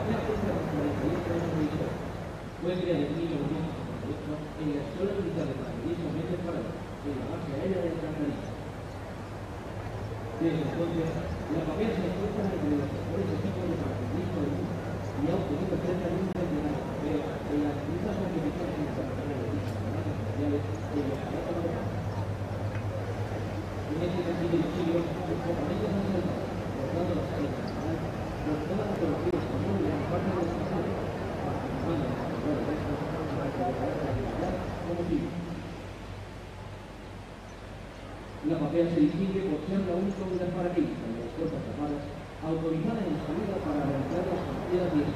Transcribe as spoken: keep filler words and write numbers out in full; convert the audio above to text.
Fue creado en mil novecientos setenta y ocho en la Escuela Militar de Madrid, Méndez Parada, en la base aérea de Canarias. Desde entonces, la papel se encuentra entre los mejores equipos de paracaidismo del mundo y ha obtenido cerca de un centenar de trofeos en las distintas competiciones internacionales y campeonatos mundiales en los aparatos locales. En este sentido, siglo, sus componentes han saltado, portando la sala nacional por toda la geografía española y gran parte de los pasajes, participando en la carrera de estos para que la realidad como sigue. La papel se distingue por ser la única unidad paracaidista de las Fuerzas Armadas autorizada en la salida para realizar las partidas de